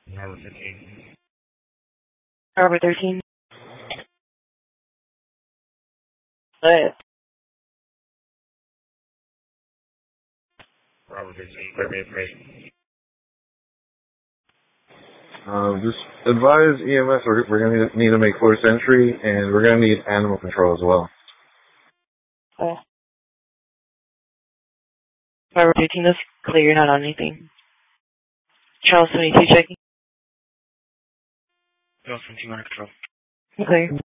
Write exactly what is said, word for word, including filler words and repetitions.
Bravo fifteen. Bravo thirteen. What? Bravo fifteen, clear me information. Um, just advise E M S we're, we're going to need to make forced entry, and we're going to need animal control as well. Oh. Bravo thirteen, that's clear. You're not on anything. Charles seventy-two checking. Charles seventy-two under control. Clear.